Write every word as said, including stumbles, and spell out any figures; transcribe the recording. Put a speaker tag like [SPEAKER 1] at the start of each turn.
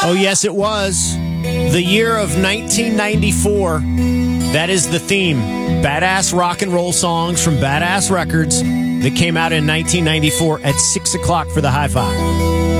[SPEAKER 1] Oh, yes, it was. The year of nineteen ninety-four. That is the theme. Badass rock and roll songs from Badass Records that came out in nineteen ninety-four at six o'clock for the Hi-Fi.